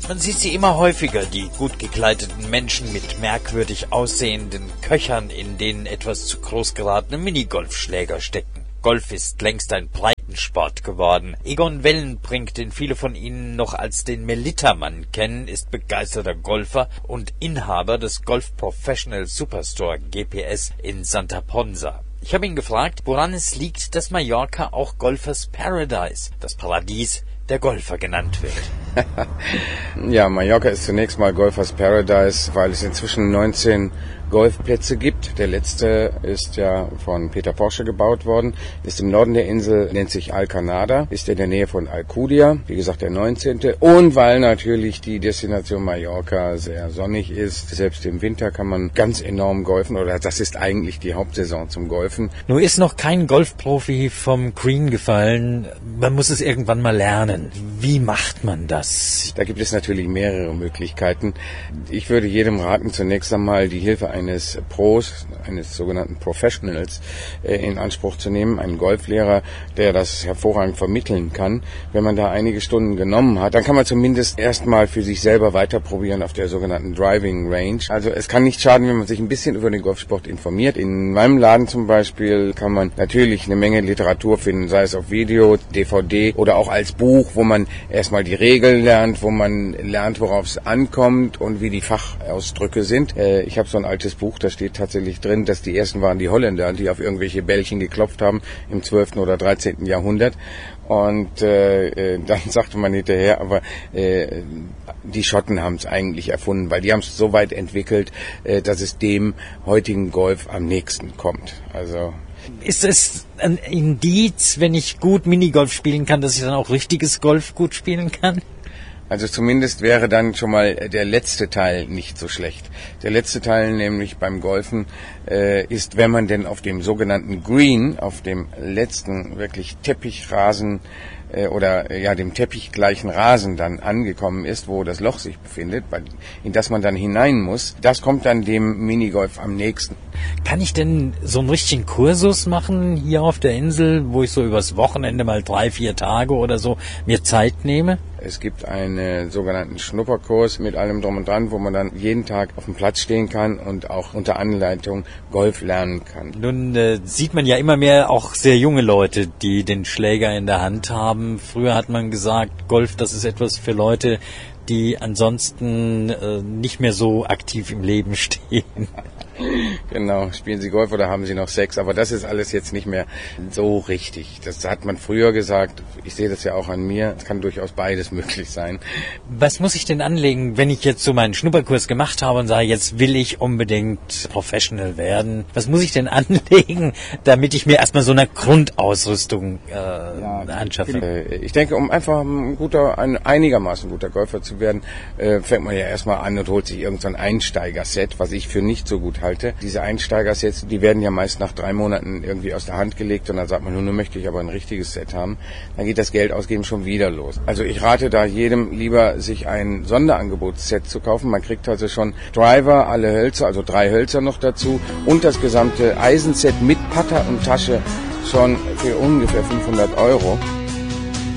Man sieht sie immer häufiger, die gut gekleideten Menschen mit merkwürdig aussehenden Köchern, in denen etwas zu groß geratene Minigolfschläger stecken. Golf ist längst ein Breitensport geworden. Egon Wellenbrink, den viele von Ihnen noch als den Melitta-Mann kennen, ist begeisterter Golfer und Inhaber des Golf Professional Superstore GPS in Santa Ponsa. Ich habe ihn gefragt, woran es liegt, dass Mallorca auch Golfers Paradise, das Paradies der Golfer, genannt wird. Ja, Mallorca ist zunächst mal Golfers Paradise, weil es inzwischen 19 Golfplätze gibt. Der letzte ist ja von Peter Porsche gebaut worden, ist im Norden der Insel, nennt sich Alcanada, ist in der Nähe von Alcudia, wie gesagt der 19. Und weil natürlich die Destination Mallorca sehr sonnig ist, selbst im Winter kann man ganz enorm golfen, oder das ist eigentlich die Hauptsaison zum Golfen. Nur ist noch kein Golfprofi vom Green gefallen, man muss es irgendwann mal lernen. Wie macht man das? Da gibt es natürlich mehrere Möglichkeiten. Ich würde jedem raten, zunächst einmal die Hilfe eines Pros, eines sogenannten Professionals in Anspruch zu nehmen, einen Golflehrer, der das hervorragend vermitteln kann. Wenn man da einige Stunden genommen hat, dann kann man zumindest erstmal für sich selber weiter probieren auf der sogenannten Driving Range. Also es kann nicht schaden, wenn man sich ein bisschen über den Golfsport informiert. In meinem Laden zum Beispiel kann man natürlich eine Menge Literatur finden, sei es auf Video, DVD oder auch als Buch, wo man erstmal die Regeln lernt, wo man lernt, worauf es ankommt und wie die Fachausdrücke sind. Ich habe so ein altes Buch, da steht tatsächlich drin, dass die ersten waren die Holländer, die auf irgendwelche Bällchen geklopft haben im 12. oder 13. Jahrhundert. Und dann sagte man hinterher, aber die Schotten haben es eigentlich erfunden, weil die haben es so weit entwickelt, dass es dem heutigen Golf am nächsten kommt. Also ist es ein Indiz, wenn ich gut Minigolf spielen kann, dass ich dann auch richtiges Golf gut spielen kann? Also zumindest wäre dann schon mal der letzte Teil nicht so schlecht. Der letzte Teil nämlich beim Golfen ist, wenn man denn auf dem sogenannten Green, auf dem letzten wirklich Teppichrasen oder ja dem teppichgleichen Rasen dann angekommen ist, wo das Loch sich befindet, in das man dann hinein muss, das kommt dann dem Minigolf am nächsten. Kann ich denn so einen richtigen Kursus machen hier auf der Insel, wo ich so übers Wochenende mal 3-4 Tage oder so mir Zeit nehme? Es gibt einen sogenannten Schnupperkurs mit allem drum und dran, wo man dann jeden Tag auf dem Platz stehen kann und auch unter Anleitung Golf lernen kann. Nun sieht man ja immer mehr auch sehr junge Leute, die den Schläger in der Hand haben. Früher hat man gesagt, Golf, das ist etwas für Leute, die ansonsten nicht mehr so aktiv im Leben stehen. Genau, spielen Sie Golf oder haben Sie noch Sex? Aber das ist alles jetzt nicht mehr so richtig. Das hat man früher gesagt. Ich sehe das ja auch an mir. Es kann durchaus beides möglich sein. Was muss ich denn anlegen, wenn ich jetzt so meinen Schnupperkurs gemacht habe und sage, jetzt will ich unbedingt Professional werden? Was muss ich denn anlegen, damit ich mir erstmal so eine Grundausrüstung anschaffe? Ich denke, um einfach ein einigermaßen guter Golfer zu werden, fängt man ja erstmal an und holt sich irgend so ein Einsteiger-Set, was ich für nicht so gut halte. Diese Einsteiger-Sets, die werden ja meist nach 3 Monaten irgendwie aus der Hand gelegt und dann sagt man, nun möchte ich aber ein richtiges Set haben. Dann geht das Geld ausgeben schon wieder los. Also ich rate da jedem lieber, sich ein Sonderangebotsset zu kaufen. Man kriegt also schon Driver, alle Hölzer, also 3 Hölzer noch dazu und das gesamte Eisenset mit Putter und Tasche schon für ungefähr 500 €.